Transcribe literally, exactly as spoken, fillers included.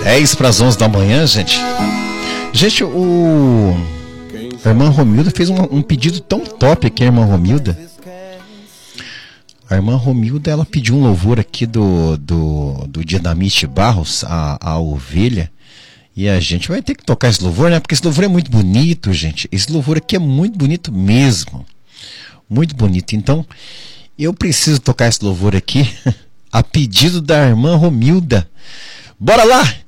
dez para as onze da manhã, gente. Gente, o... a irmã Romilda fez um, um pedido tão top aqui, a irmã Romilda. A irmã Romilda, ela pediu um louvor aqui do, do, do Dinamite Barros, a, a ovelha. E a gente vai ter que tocar esse louvor, né? Porque esse louvor é muito bonito, gente. Esse louvor aqui é muito bonito mesmo. Muito bonito. Então, eu preciso tocar esse louvor aqui a pedido da irmã Romilda. Bora lá!